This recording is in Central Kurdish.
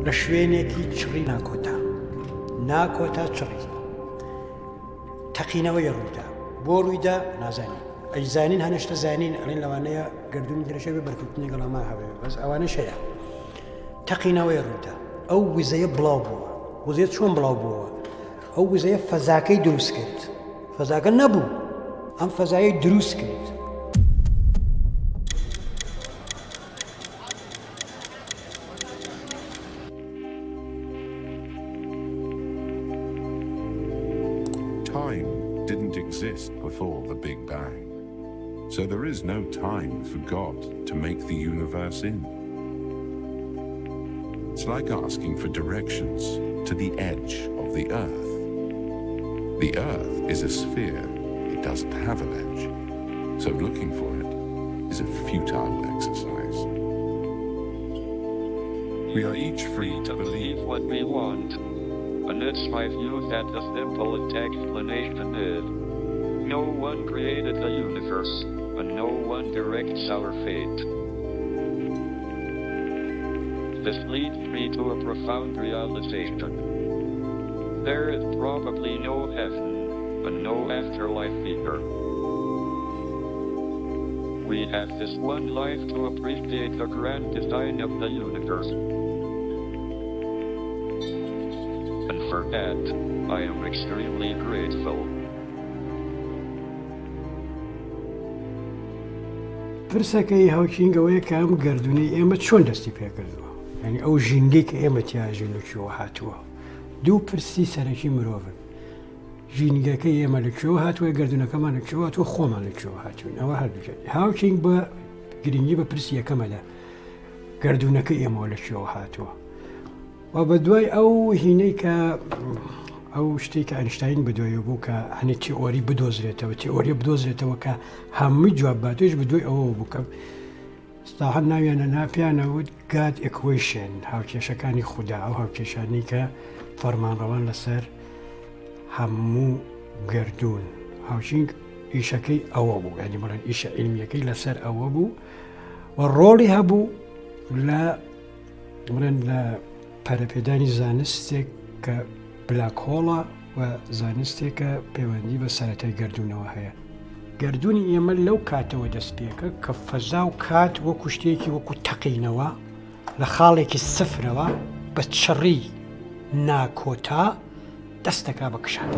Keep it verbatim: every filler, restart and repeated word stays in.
لە شوێنێکی چڕی ناکۆتا ناکۆتا چڕی تەقینەوەی ڕوویدا بۆ ڕوویدا نازانین ئەیزانین هەنشتە زانین ئەڵێن لەوانەیە گردون درێژە بێ بەرکەوتنی گەڵاما هەبێ بەس ئەوانەش هەیە تەقینەوەی ڕوویدا ئەو وزەیە بڵاو بووە وزەیە چۆن بڵاو بووەوە ئەو وزەیە فەزاکەی دروست کرد فەزاکە نەبوو ئەم فەزایەی دروست کرد Time didn't exist before the Big Bang, so there is no time for God to make the universe in. It's like asking for directions to the edge of the Earth. The Earth is a sphere, it doesn't have an edge, so looking for it is a futile exercise. We are each free to believe what we want. And it's my view that the simplest explanation is, no one created the universe, and no one directs our fate. This leads me to a profound realization. There is probably no heaven, and no afterlife either. We have this one life to appreciate the grand design of the universe. And for that, I am extremely grateful. پرسەکەی هاوکینگەوەیە کە ئەم گردونی ئێمە چۆن دەستی پێکردووە یعنی ئەو ژینگەی کە ئێمە تیاژین لەکوێوە هاتووە دوو پرسی سەرەکی مرۆڤن ژینگەکەی ئێمە لەکوێوە هاتووە گردونەکەمان لەکوێوە هاتووە خۆمان لەکوێوە هاتوون ئەوە هەردووکە هاوکینگ بە گرنگی بە پرسی یەکەمەدا گردونەکە ئێمەوە لەکوێوە هاتووە و بە دوای ئەو هینەی کە ئەو شتێک کە ئەینشتاین بەدوایە بوو کە هەنێ تیۆری بدۆزرێتەوە تیۆری بدۆزرێتەوە کە هەمووی جوابباتۆش بدوای ئەوە بوو کە ستاحەت ناویانە ناپیانەوت گاد ئێکوێشن هاوکێشەکانی خوددا ئەو هاوکێشانی کە فەرمانڕەوان لەسەر هەموو گردون هاوکینگ ئیشەکەی ئەوە بوو ینی بڵێن ئیشە عیلمیەکەی لەسەر ئەوە بوو و ڕۆڵی هەبوو لە بڵێن لە پەرەپێدانی زانستێک کە بلاکهۆڵە و زانستێکە پەیوەندی بە سەرەتای گردونەوە هەیە گردونی ئێمە لەو کاتەوە دەست پێکە کە فەزا و کات وەکو شتێکی وەکو تەقینەوە لە خاڵێکی سفرەوە بە چڕی ناکۆتا دەستەکە بە کشان